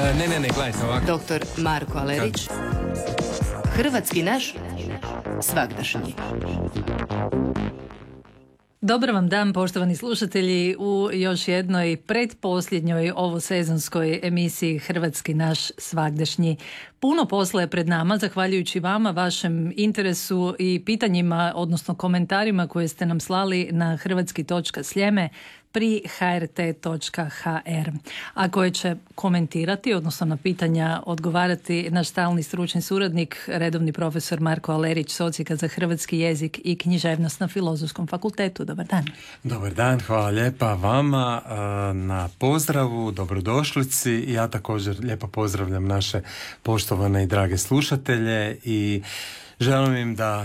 Ne, gledajte ovako. Doktor Marko Alerić. Hrvatski naš svagdašnji. Dobar vam dan, poštovani slušatelji, u još jednoj pretposljednjoj ovosezonskoj emisiji Hrvatski naš svagdašnji. Puno posla je pred nama, zahvaljujući vama, vašem interesu i pitanjima, odnosno komentarima koje ste nam slali na hrvatski.sljeme pri hrt.hr, a koje će komentirati, odnosno na pitanja odgovarati naš stalni stručni suradnik, redovni profesor Marko Alerić s Odsjeka za hrvatski jezik i književnost na Filozofskom fakultetu. Dobar dan. Dobar dan, hvala lijepa vama na pozdravu, dobrodošlici. I ja također lijepo pozdravljam naše poštovane i drage slušatelje i želim im da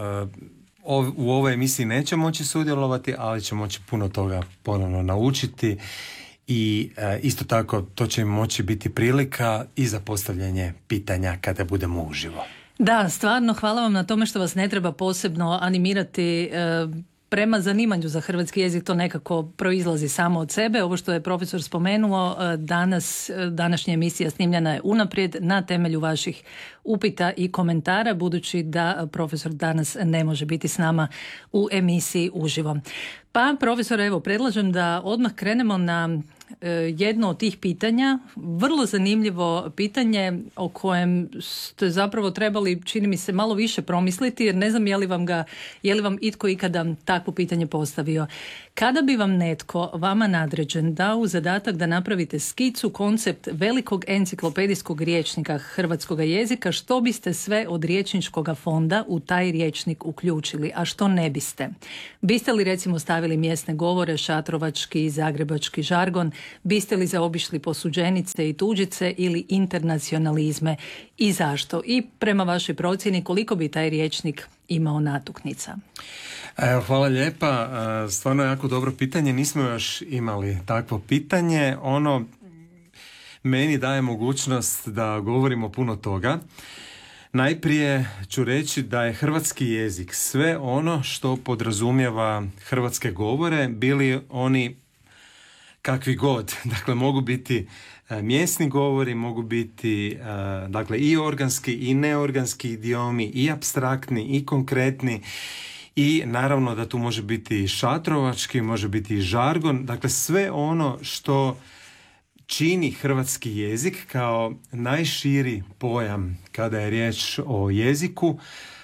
u ovoj emisiji neće moći sudjelovati, ali će moći puno toga ponovno naučiti i isto tako to će im moći biti prilika i za postavljanje pitanja kada budemo uživo. Da, stvarno hvala vam na tome što vas ne treba posebno animirati prema zanimanju za hrvatski jezik, to nekako proizlazi samo od sebe. Ovo što je profesor spomenuo, današnja emisija snimljena je unaprijed na temelju vaših upita i komentara, budući da profesor danas ne može biti s nama u emisiji uživo. Pa, profesor, evo, predlažem da odmah krenemo na jedno od tih pitanja, vrlo zanimljivo pitanje o kojem ste zapravo trebali, čini mi se, malo više promisliti, jer ne znam je li vam itko ikada takvo pitanje postavio. Kada bi vam netko, vama nadređen, dao zadatak da napravite skicu, koncept velikog enciklopedijskog rječnika hrvatskog jezika, što biste sve od rječničkog fonda u taj rječnik uključili, a što ne biste? Biste li recimo stavili mjesne govore, šatrovački, zagrebački žargon? Biste li zaobišli posuđenice i tuđice ili internacionalizme i zašto? I prema vašoj procjeni koliko bi taj rječnik imao natuknica? Hvala lijepa. Stvarno je jako dobro pitanje. Nismo još imali takvo pitanje. Ono meni daje mogućnost da govorimo puno toga. Najprije ću reći da je hrvatski jezik sve ono što podrazumijeva hrvatske govore, bili oni kakvi god. Dakle, mogu biti mjesni govori, mogu biti dakle, i organski i neorganski idiomi, i apstraktni i konkretni, i naravno da tu može biti i šatrovački, može biti i žargon. Dakle, sve ono što čini hrvatski jezik kao najširi pojam kada je riječ o jeziku,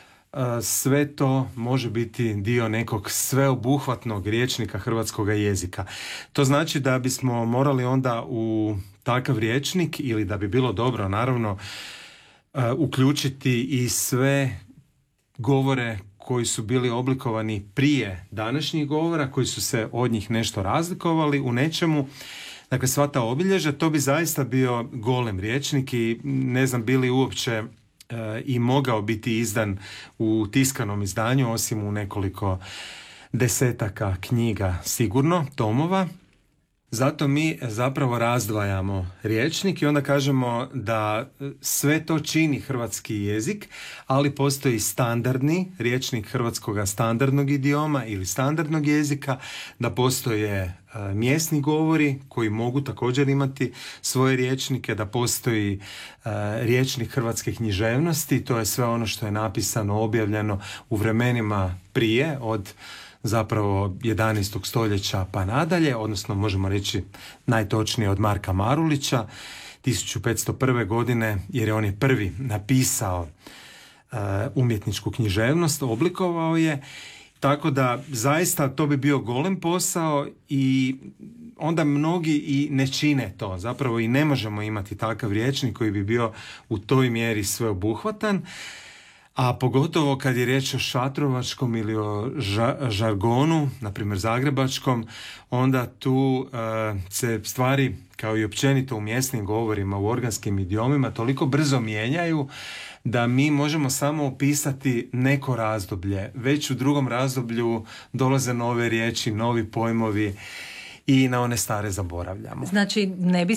sve to može biti dio nekog sveobuhvatnog rječnika hrvatskog jezika. To znači da bismo morali onda u takav rječnik, ili da bi bilo dobro naravno uključiti i sve govore koji su bili oblikovani prije današnjih govora, koji su se od njih nešto razlikovali u nečemu. Dakle, sva ta obilježja, to bi zaista bio golem rječnik i ne znam bili uopće i mogao biti izdan u tiskanom izdanju, osim u nekoliko desetaka knjiga sigurno, tomova. Zato mi zapravo razdvajamo rječnik i onda kažemo da sve to čini hrvatski jezik, ali postoji standardni rječnik hrvatskoga standardnog idioma ili standardnog jezika, da postoje mjesni govori koji mogu također imati svoje rječnike, da postoji rječnik hrvatske književnosti, to je sve ono što je napisano, objavljeno u vremenima prije, od zapravo 11. stoljeća pa nadalje, odnosno možemo reći najtočnije od Marka Marulića 1501. godine, jer je on je prvi napisao umjetničku književnost, oblikovao je, tako da zaista to bi bio golem posao i onda mnogi i ne čine to, zapravo i ne možemo imati takav rječnik koji bi bio u toj mjeri sveobuhvatan. A pogotovo kad je riječ o šatrovačkom ili o žargonu, na primjer zagrebačkom, onda tu se stvari, kao i općenito u mjesnim govorima, u organskim idiomima, toliko brzo mijenjaju da mi možemo samo opisati neko razdoblje. Već u drugom razdoblju dolaze nove riječi, novi pojmovi i na one stare zaboravljamo. Znači,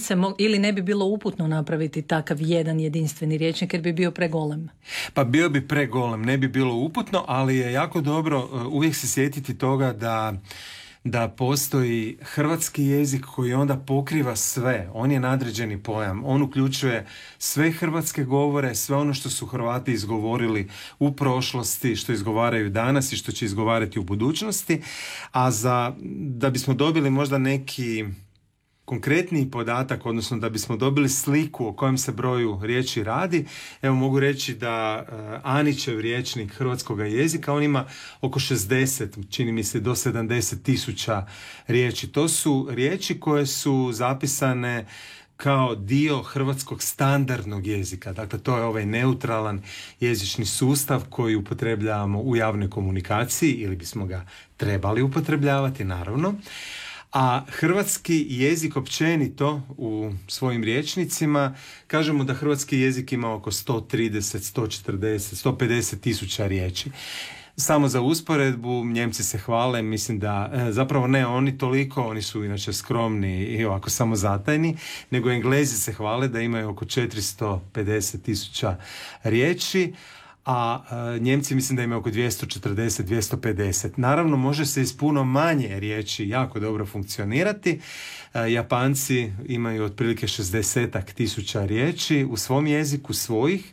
ne bi bilo uputno napraviti takav jedan jedinstveni rječnik, jer bi bio pregolem. Pa bio bi pregolem, ne bi bilo uputno, ali je jako dobro uvijek se sjetiti toga da da postoji hrvatski jezik koji onda pokriva sve. On je nadređeni pojam. On uključuje sve hrvatske govore, sve ono što su Hrvati izgovorili u prošlosti, što izgovaraju danas i što će izgovarati u budućnosti. A da bismo dobili možda neki konkretniji podatak, odnosno da bismo dobili sliku o kojem se broju riječi radi, evo mogu reći da Anićev rječnik hrvatskog jezika, on ima oko 60, čini mi se do 70.000 riječi. To su riječi koje su zapisane kao dio hrvatskog standardnog jezika. Dakle, to je ovaj neutralan jezični sustav koji upotrebljavamo u javnoj komunikaciji ili bismo ga trebali upotrebljavati, naravno. A hrvatski jezik općenito u svojim rječnicima, kažemo da hrvatski jezik ima oko 130, 140, 150 tisuća riječi. Samo za usporedbu, Njemci se hvale, mislim da, zapravo ne oni toliko, oni su inače skromni i ovako samozatajni, nego Englezi se hvale da imaju oko 450 tisuća riječi, a Njemci mislim da imaju oko 240, 250. Naravno, može se iz puno manje riječi jako dobro funkcionirati. Japanci imaju otprilike 60 tisuća riječi u svom jeziku svojih,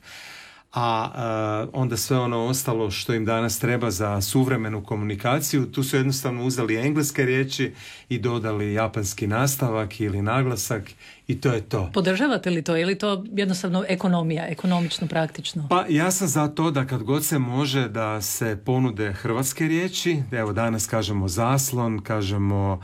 a onda sve ono ostalo što im danas treba za suvremenu komunikaciju, tu su jednostavno uzeli engleske riječi i dodali japanski nastavak ili naglasak i to je to. Podržavate li to ili to jednostavno ekonomija, ekonomično, praktično? Pa ja sam za to da kad god se može da se ponude hrvatske riječi, evo danas kažemo zaslon, kažemo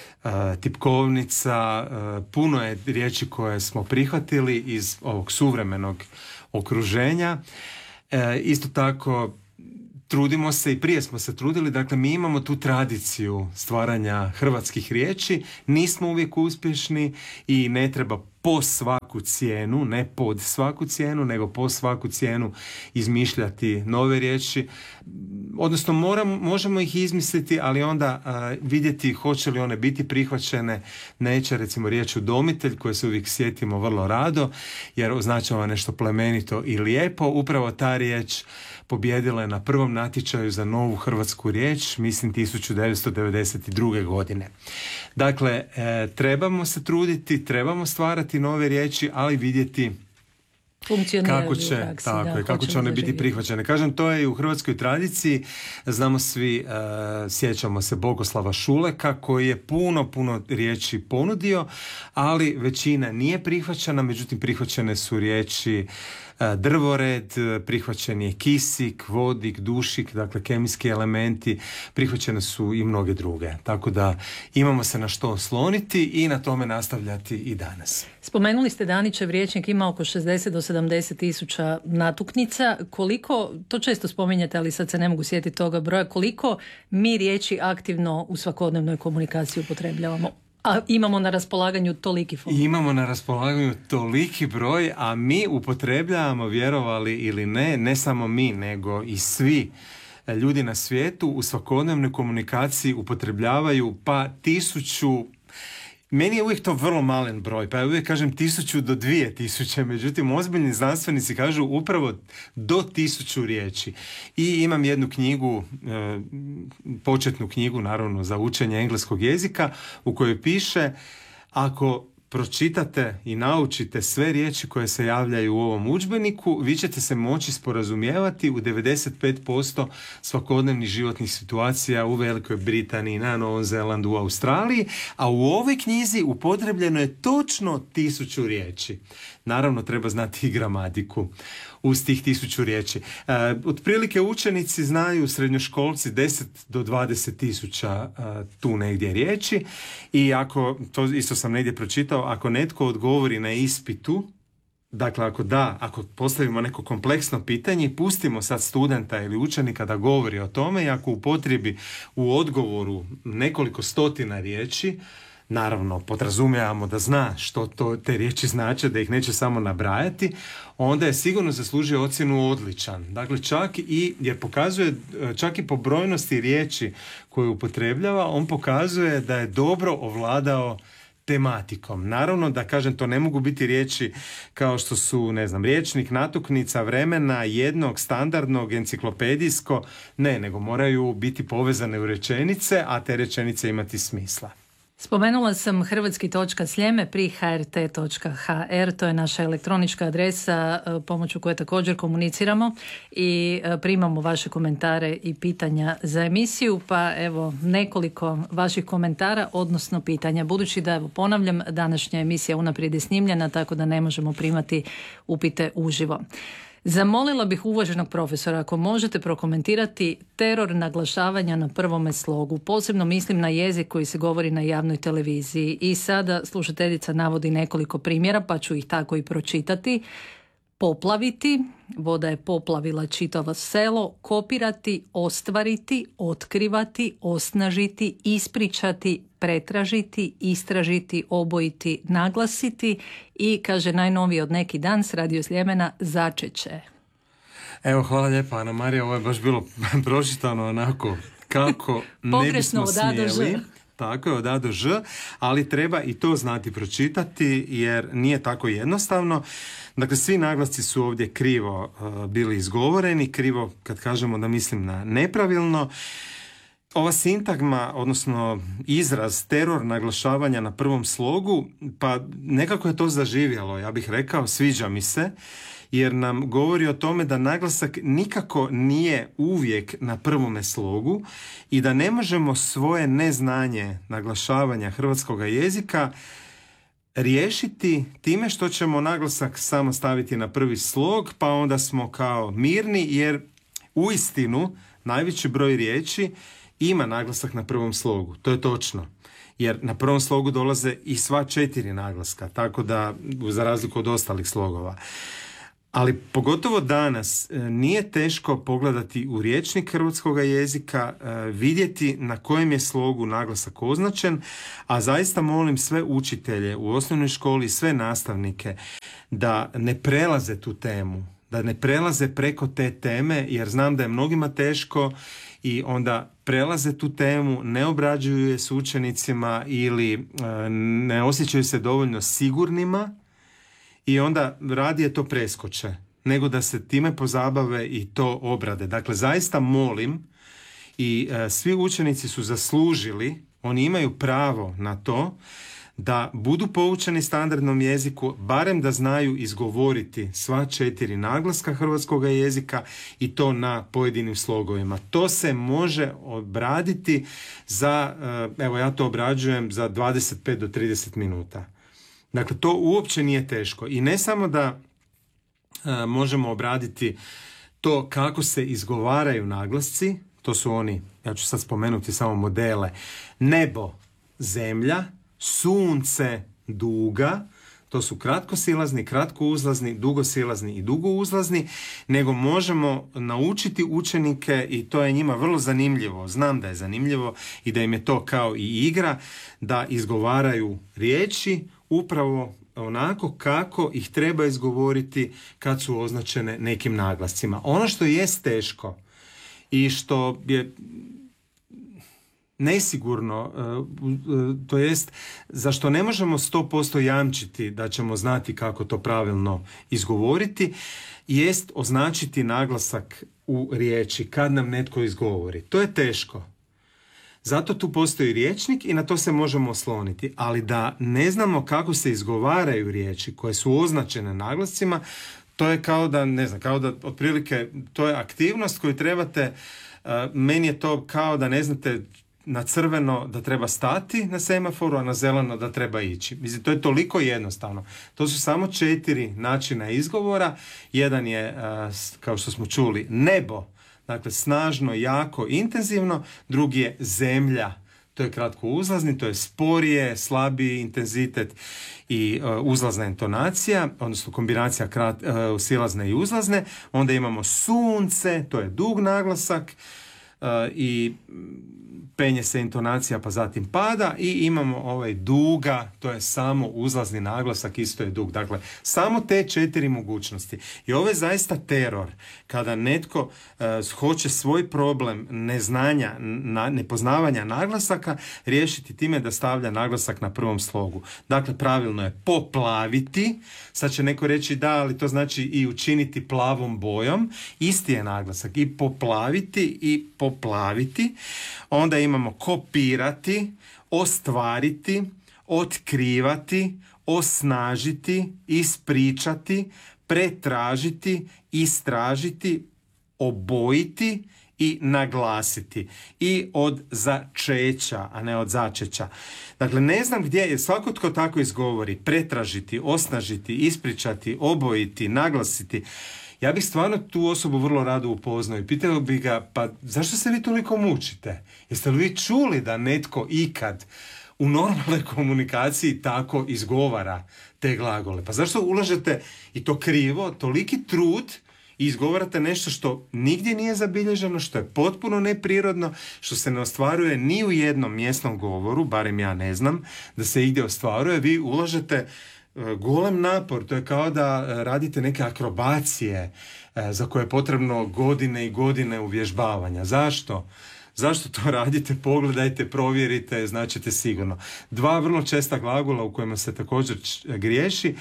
tipkovnica, puno je riječi koje smo prihvatili iz ovog suvremenog okruženja. Isto tako trudimo se i prije smo se trudili, dakle mi imamo tu tradiciju stvaranja hrvatskih riječi, nismo uvijek uspješni i ne treba po svaku cijenu, ne pod svaku cijenu, nego po svaku cijenu izmišljati nove riječi. Odnosno možemo ih izmisliti, ali onda vidjeti hoće li one biti prihvaćene. Neće recimo riječ udomitelj koje se uvijek sjetimo vrlo rado jer označava nešto plemenito i lijepo. Upravo ta riječ pobijedila je na prvom natječaju za novu hrvatsku riječ, mislim 1992. godine. Dakle, trebamo se truditi, trebamo stvarati nove riječi, ali vidjeti kako će, kako će one biti prihvaćene. Kažem, to je i u hrvatskoj tradiciji. Znamo svi, sjećamo se Bogoslava Šuleka koji je puno riječi ponudio, ali većina nije prihvaćena, međutim prihvaćene su riječi drvored, prihvaćen je kisik, vodik, dušik, dakle kemijski elementi, prihvaćene su i mnoge druge. Tako da imamo se na što osloniti i na tome nastavljati i danas. Spomenuli ste da Anićev rječnik ima oko 60 do 70 tisuća natuknica. Koliko, to često spominjete, ali sad se ne mogu sjetiti toga broja, koliko mi riječi aktivno u svakodnevnoj komunikaciji upotrebljavamo? A imamo na raspolaganju toliki fond. Imamo na raspolaganju toliki broj, a mi upotrebljavamo, vjerovali ili ne, ne samo mi, nego i svi ljudi na svijetu u svakodnevnoj komunikaciji upotrebljavaju pa 1000. Meni je uvijek to vrlo malen broj, pa ja uvijek kažem 1000 do 2000, međutim ozbiljni znanstvenici kažu upravo do 1000 riječi. I imam jednu knjigu, početnu knjigu naravno za učenje engleskog jezika, u kojoj piše ako pročitate i naučite sve riječi koje se javljaju u ovom udžbeniku, vi ćete se moći sporazumijevati u 95% svakodnevnih životnih situacija u Velikoj Britaniji, na Novom Zelandu, u Australiji, a u ovoj knjizi upotrebljeno je točno 1000 riječi. Naravno, treba znati i gramatiku uz tih 1000 riječi. Otprilike učenici znaju, srednjoškolci, 10 do 20 tisuća tu negdje riječi i ako, to isto sam negdje pročitao, ako netko odgovori na ispitu, dakle ako postavimo neko kompleksno pitanje, pustimo sad studenta ili učenika da govori o tome i ako upotrijebi u odgovoru nekoliko stotina riječi, naravno podrazumijevamo da zna što te riječi znače, da ih neće samo nabrajati, onda je sigurno zaslužio ocjenu odličan. Dakle, jer pokazuje, čak i po brojnosti riječi koje upotrebljava, on pokazuje da je dobro ovladao tematikom. Naravno da kažem, to ne mogu biti riječi kao što su, ne znam, rječnik, natuknica, vremena, jednog, standardnog, enciklopedijsko, nego moraju biti povezane u rečenice, a te rečenice imati smisla. Spomenula sam hrvatski.sljeme pri hrt.hr, to je naša elektronička adresa pomoću koje također komuniciramo i primamo vaše komentare i pitanja za emisiju, pa evo nekoliko vaših komentara, odnosno pitanja. Budući da, evo ponavljam, današnja emisija unaprijed je snimljena, tako da ne možemo primati upite uživo. Zamolila bih uvaženog profesora ako možete prokomentirati teror naglašavanja na prvome slogu. Posebno mislim na jezik koji se govori na javnoj televiziji. I sada slušateljica navodi nekoliko primjera, pa ću ih tako i pročitati. Poplaviti, voda je poplavila čitavo selo, kopirati, ostvariti, otkrivati, osnažiti, ispričati, pretražiti, istražiti, obojiti, naglasiti i, kaže, najnoviji od neki dan s Radio Sljemena, začeće. Evo, hvala lijepa, Ana Marija, ovo je baš bilo pročitano onako kako ne bismo smjeli. Tako je, od A do Ž, ali treba i to znati pročitati jer nije tako jednostavno. Dakle, svi naglasci su ovdje krivo bili izgovoreni, krivo kad kažemo da mislim na nepravilno. Ova sintagma, odnosno izraz teror naglašavanja na prvom slogu, pa nekako je to zaživjelo, ja bih rekao, sviđa mi se, jer nam govori o tome da naglasak nikako nije uvijek na prvome slogu i da ne možemo svoje neznanje naglašavanja hrvatskog jezika riješiti time što ćemo naglasak samo staviti na prvi slog, pa onda smo kao mirni, jer uistinu najveći broj riječi ima naglasak na prvom slogu. To je točno. Jer na prvom slogu dolaze i sva 4 naglaska, tako da, za razliku od ostalih slogova. Ali pogotovo danas nije teško pogledati u rječnik hrvatskog jezika, vidjeti na kojem je slogu naglasak označen, a zaista molim sve učitelje u osnovnoj školi, sve nastavnike da ne prelaze tu temu, da ne prelaze preko te teme, jer znam da je mnogima teško i onda prelaze tu temu, ne obrađuju je s učenicima ili ne osjećaju se dovoljno sigurnima i onda radije to preskoče nego da se time pozabave i to obrade. Dakle, zaista molim i svi učenici su zaslužili, oni imaju pravo na to da budu poučeni standardnom jeziku, barem da znaju izgovoriti sva 4 naglaska hrvatskog jezika i to na pojedinim slogovima. To se može obraditi za, evo ja to obrađujem za 25 do 30 minuta. Dakle, to uopće nije teško. I ne samo da možemo obraditi to kako se izgovaraju naglasci, to su oni, ja ću sad spomenuti samo modele, nebo, zemlja, sunce, duga, to su kratkosilazni, kratkouzlazni, dugosilazni i dugouzlazni, nego možemo naučiti učenike, i to je njima vrlo zanimljivo, znam da je zanimljivo i da im je to kao i igra, da izgovaraju riječi upravo onako kako ih treba izgovoriti kad su označene nekim naglascima. Ono što jest teško i što je nesigurno, to jest zašto ne možemo 100% jamčiti da ćemo znati kako to pravilno izgovoriti, jest označiti naglasak u riječi kad nam netko izgovori. To je teško. Zato tu postoji rječnik i na to se možemo osloniti. Ali da ne znamo kako se izgovaraju riječi koje su označene naglascima, to je kao da, ne znam, kao da otprilike to je aktivnost koju trebate, meni je to kao da ne znate na crveno da treba stati na semaforu, a na zeleno da treba ići. Mislim, to je toliko jednostavno. To su samo 4 načina izgovora. Jedan je, kao što smo čuli, nebo. Dakle, snažno, jako, intenzivno. Drugi je zemlja. To je kratko uzlazni, to je sporije, slabiji intenzitet i uzlazna intonacija, odnosno kombinacija silazne i uzlazne. Onda imamo sunce, to je dug naglasak. i penje se intonacija pa zatim pada i imamo ovaj duga, to je samo uzlazni naglasak, isto je dug. Dakle, samo te 4 mogućnosti. I ovo je zaista teror kada netko hoće svoj problem neznanja, nepoznavanja naglasaka riješiti time da stavlja naglasak na prvom slogu. Dakle, pravilno je poplaviti. Sad će neko reći da, ali to znači i učiniti plavom bojom. Isti je naglasak. I poplaviti i poplaviti. Onda imamo kopirati, ostvariti, otkrivati, osnažiti, ispričati, pretražiti, istražiti, obojiti i naglasiti. I od začeća, a ne od začeća. Dakle, ne znam gdje je, svako tko tako izgovori, pretražiti, osnažiti, ispričati, obojiti, naglasiti, ja bih stvarno tu osobu vrlo rado upoznao i pitao bih ga, pa zašto se vi toliko mučite? Jeste li vi čuli da netko ikad u normalnoj komunikaciji tako izgovara te glagole? Pa zašto ulažete, i to krivo, toliki trud i izgovarate nešto što nigdje nije zabilježeno, što je potpuno neprirodno, što se ne ostvaruje ni u jednom mjesnom govoru, barem ja ne znam da se igdje ostvaruje. Vi ulažete golem napor, to je kao da radite neke akrobacije za koje je potrebno godine i godine uvježbavanja. Zašto? Zašto to radite? Pogledajte, provjerite, značite sigurno. 2 vrlo česta glagola u kojima se također griješi: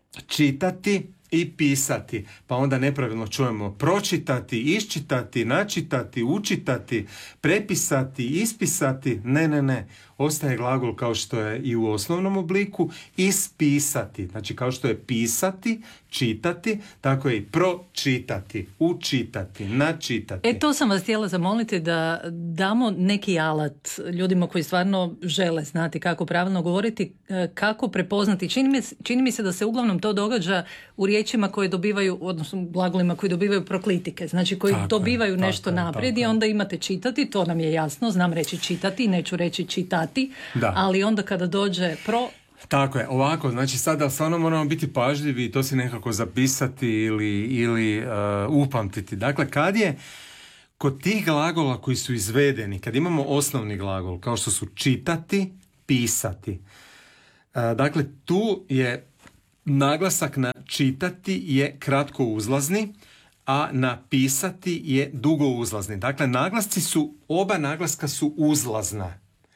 čitati i pisati. Pa onda nepravilno čujemo pročitati, iščitati, načitati, učitati, prepisati, ispisati. Ne. Ostaje glagol kao što je i u osnovnom obliku, ispisati. Znači kao što je pisati, čitati, tako je i pročitati, učitati, načitati. To sam vas htjela zamoliti da damo neki alat ljudima koji stvarno žele znati kako pravilno govoriti, kako prepoznati. Čini mi se da se uglavnom to događa u riječima koje dobivaju, odnosno glagolima koji dobivaju proklitike, znači koji dobivaju nešto naprijed i onda imate čitati, to nam je jasno, znam reći čitati, neću reći čitati, ali onda kada dođe Tako je, ovako, znači sada stvarno moramo biti pažljivi i to si nekako zapisati ili upamtiti. Dakle, kad je kod tih glagola koji su izvedeni, kad imamo osnovni glagol, kao što su čitati, pisati, dakle, tu je naglasak na čitati je kratko uzlazni, a na pisati je dugo uzlazni. Dakle, oba naglaska su uzlazna.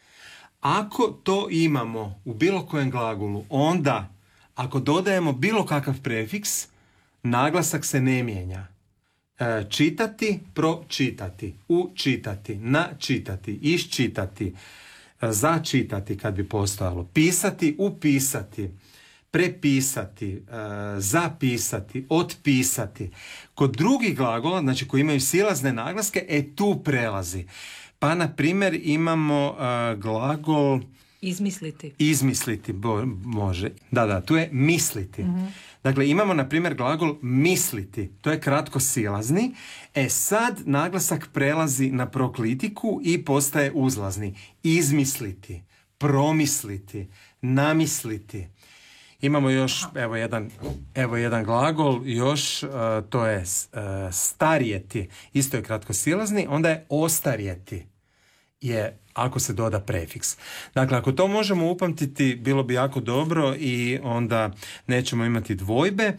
Ako to imamo u bilo kojem glagolu, onda ako dodajemo bilo kakav prefiks, naglasak se ne mijenja. Čitati, pročitati, učitati, načitati, iščitati, začitati kad bi postojalo, pisati, upisati, prepisati, zapisati, otpisati. Kod drugih glagola, znači koji imaju silazne naglaske, tu prelazi. Pa, na primjer, imamo glagol izmisliti, može. Da, tu je misliti. Mm-hmm. Dakle, imamo, na primjer, glagol misliti. To je kratko silazni. Sad naglasak prelazi na proklitiku i postaje uzlazni. Izmisliti, promisliti, namisliti. Imamo još, evo jedan glagol, još, to je starijeti. Isto je kratko silazni. Onda je ostarijeti, je ako se doda prefiks. Dakle, ako to možemo upamtiti, bilo bi jako dobro i onda nećemo imati dvojbe.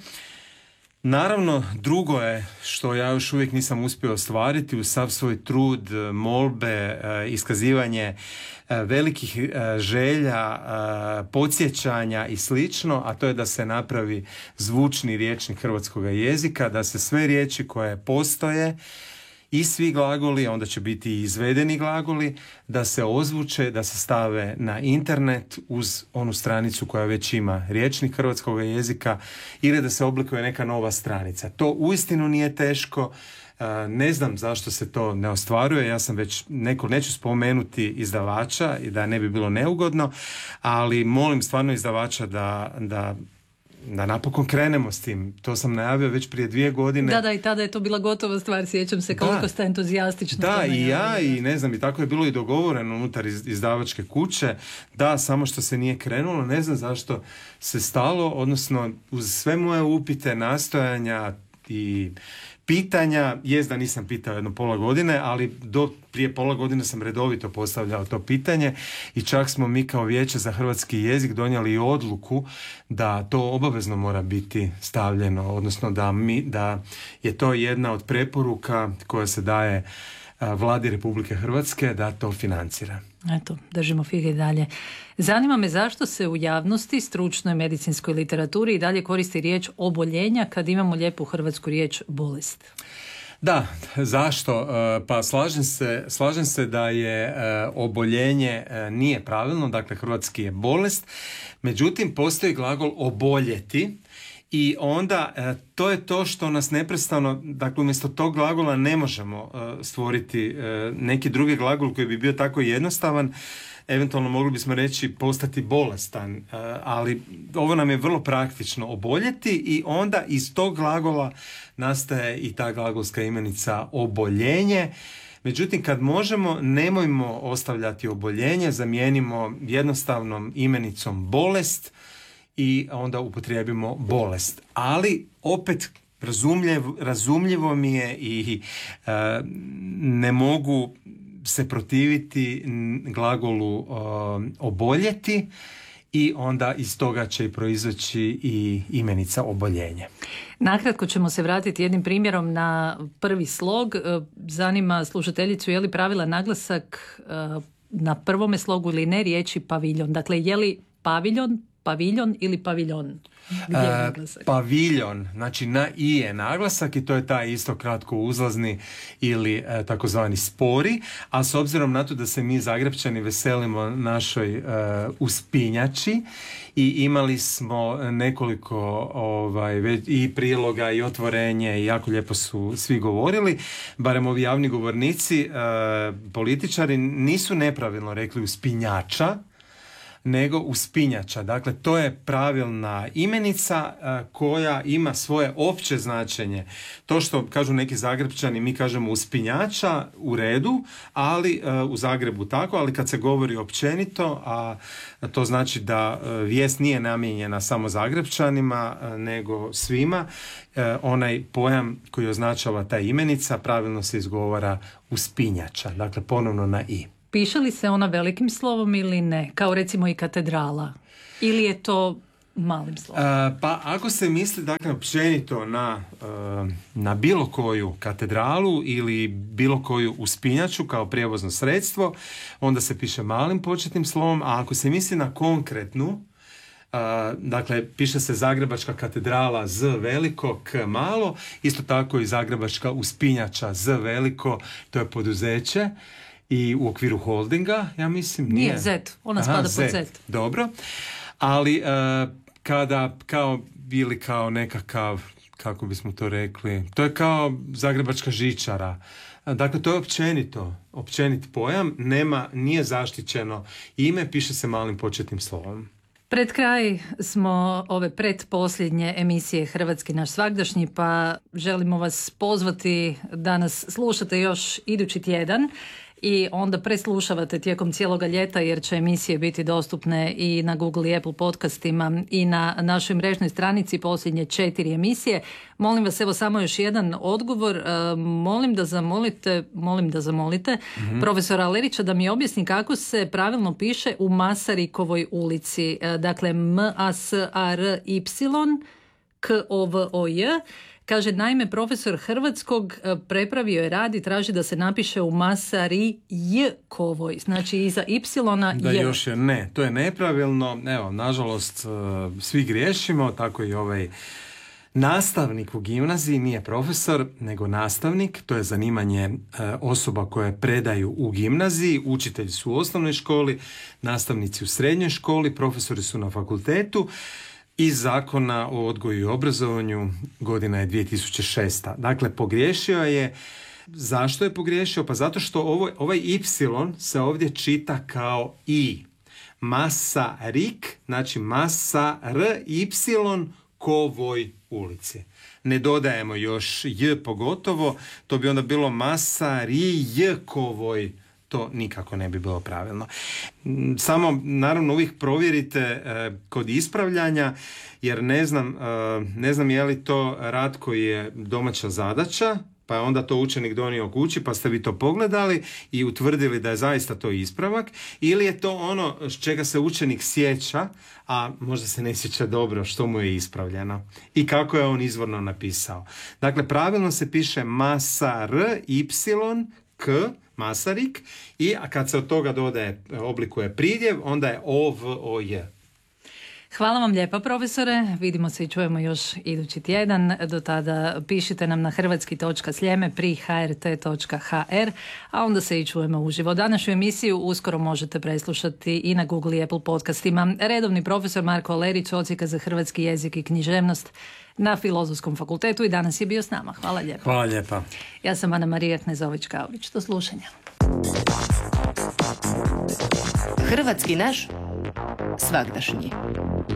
Naravno, drugo je, što ja još uvijek nisam uspio ostvariti uz sav svoj trud, molbe, iskazivanje velikih želja, podsjećanja i slično, a to je da se napravi zvučni rječnik hrvatskog jezika, da se sve riječi koje postoje i svi glagoli, onda će biti i izvedeni glagoli, da se ozvuče, da se stave na internet uz onu stranicu koja već ima rječnik hrvatskog jezika ili da se oblikuje neka nova stranica. To uistinu nije teško. Ne znam zašto se to ne ostvaruje. Ja sam već neću spomenuti izdavača i da ne bi bilo neugodno, ali molim stvarno izdavača da napokon krenemo s tim. To sam najavio već prije 2 godine. Da, i tada je to bila gotova stvar. Sjećam se koliko ste entuzijastično. Da, i ja, i ne znam, i tako je bilo i dogovoreno unutar izdavačke kuće. Da, samo što se nije krenulo, ne znam zašto se stalo, odnosno uz sve moje upite, nastojanja i pitanja, jest da nisam pitao jedno pola godine, ali do prije pola godine sam redovito postavljao to pitanje i čak smo mi kao Vijeće za hrvatski jezik donijeli odluku da to obavezno mora biti stavljeno, odnosno da je to jedna od preporuka koja se daje Vladi Republike Hrvatske da to financira. Eto, držimo fige dalje. Zanima me zašto se u javnosti, stručnoj medicinskoj literaturi i dalje koristi riječ oboljenja kad imamo lijepu hrvatsku riječ bolest. Da, zašto? Pa slažem se da je oboljenje nije pravilno, dakle hrvatski je bolest, međutim postoji glagol oboljeti. I onda to je to što nas neprestano, dakle umjesto tog glagola ne možemo stvoriti neki drugi glagol koji bi bio tako jednostavan, eventualno mogli bismo reći postati bolestan, ali ovo nam je vrlo praktično oboljeti i onda iz tog glagola nastaje i ta glagolska imenica oboljenje. Međutim, kad možemo, nemojmo ostavljati oboljenje, zamijenimo jednostavnom imenicom bolest i onda upotrijebimo bolest. Ali opet razumljivo mi je i ne mogu se protiviti glagolu oboljeti i onda iz toga će i proizaći i imenica oboljenje. Nakratko ćemo se vratiti jednim primjerom na prvi slog. Zanima slušateljicu je li pravila naglasak na prvome slogu ili ne riječi paviljon. Dakle, je li paviljon ili paviljon? Paviljon, znači na i je naglasak i to je taj isto kratko uzlazni ili takozvani spori, a s obzirom na to da se mi Zagrepčani veselimo našoj uspinjači i imali smo nekoliko i priloga i otvorenje i jako lijepo su svi govorili, barem ovi javni govornici, političari nisu nepravilno rekli uspinjača, nego uspinjača. Dakle, to je pravilna imenica koja ima svoje opće značenje. To što kažu neki Zagrepčani, mi kažemo uspinjača u redu, ali u Zagrebu tako, ali kad se govori općenito, a to znači da vijest nije namijenjena samo Zagrepčanima, nego svima, onaj pojam koji označava ta imenica pravilno se izgovara uspinjača. Dakle, ponovno na i. Piše li se ona velikim slovom ili ne? Kao recimo i katedrala? Ili je to malim slovom? Pa ako se misli dakle općenito na bilo koju katedralu ili bilo koju uspinjaču kao prijevozno sredstvo, onda se piše malim početnim slovom, a ako se misli na konkretnu, dakle piše se Zagrebačka katedrala Z veliko, K malo, isto tako i Zagrebačka uspinjača Z veliko, to je poduzeće i u okviru holdinga, ja mislim, nije. Z, ona spada pod Z. Dobro, ali kada bili kao nekakav, kako bismo to rekli, to je kao Zagrebačka žičara. Dakle, to je općenit pojam, nije zaštićeno ime, piše se malim početnim slovom. Pred kraj smo ove predposljednje emisije Hrvatski naš svagdašnji, pa želimo vas pozvati da nas slušate još idući tjedan i onda preslušavate tijekom cijeloga ljeta jer će emisije biti dostupne i na Google i Apple podcastima i na našoj mrežnoj stranici posljednje 4 emisije. Molim vas, evo samo još jedan odgovor. Molim da zamolite profesora Alerića da mi objasni kako se pravilno piše u Masarikovoj ulici. Dakle, Masary, Kaže, naime, profesor hrvatskog prepravio je rad i traži da se napiše u Masarykovoj. Znači, iza Y-a da, još je ne. To je nepravilno. Evo, nažalost, svi griješimo, tako i ovaj nastavnik u gimnaziji nije profesor, nego nastavnik. To je zanimanje osoba koje predaju u gimnaziji. Učitelji su u osnovnoj školi, nastavnici u srednjoj školi, profesori su na fakultetu. Iz Zakona o odgoju i obrazovanju godina je 2006. Dakle, pogriješio je. Zašto je pogriješio? Pa zato što ovaj Y se ovdje čita kao I. Masaryk, znači Masarykovoj ulici. Ne dodajemo još J pogotovo, to bi onda bilo Masarykovoj. to nikako ne bi bilo pravilno. Samo, naravno, uvijek provjerite kod ispravljanja, jer ne znam je li to rad koji je domaća zadaća, pa je onda to učenik donio kući, pa ste vi to pogledali i utvrdili da je zaista to ispravak, ili je to ono s čega se učenik sjeća, a možda se ne sjeća dobro što mu je ispravljeno i kako je on izvorno napisao. Dakle, pravilno se piše Masaryk, Masaryk, i kad se od toga dodaje, oblikuje pridjev, onda je OVOJ. Hvala vam lijepa, profesore. Vidimo se i čujemo još idući tjedan. Do tada pišite nam na hrvatski.sljeme@hrt.hr, a onda se i čujemo uživo. Današnju emisiju uskoro možete preslušati i na Google i Apple podcastima. Redovni profesor Marko Alerić, odsjeka za hrvatski jezik i književnost na Filozofskom fakultetu, i danas je bio s nama. Hvala lijepa. Hvala lijepa. Ja sam Ana Marija Knezović-Kaurić. Do slušanja. Hrvatski naš svagdašnji.